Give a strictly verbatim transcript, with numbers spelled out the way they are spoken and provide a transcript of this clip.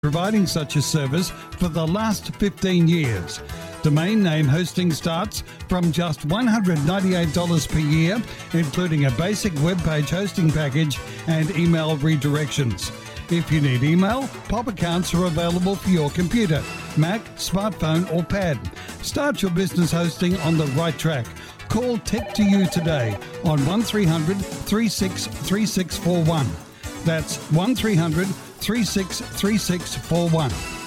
providing such a service for the last fifteen years. Domain name hosting starts from just one hundred ninety-eight dollars per year, including a basic web page hosting package and email redirections. If you need email, Pop accounts are available for your computer, Mac, smartphone or pad. Start your business hosting on the right track. Call Tech to You today on one three hundred, three six three six four one. That's one three hundred, three six three six four one.